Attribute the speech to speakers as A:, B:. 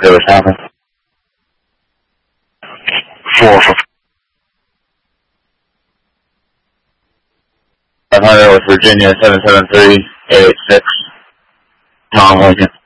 A: okay with happening. 4 for 500 with Virginia 773-886. Long Lincoln.